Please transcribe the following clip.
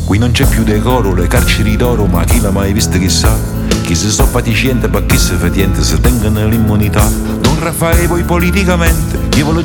Qui non c'è più decoro, le carceri d'oro, ma chi l'ha mai vista chissà? Chi si so fatiscente, ma chi si fatiente, se tengono l'immunità. Don Raffaele poi politicamente, io voglio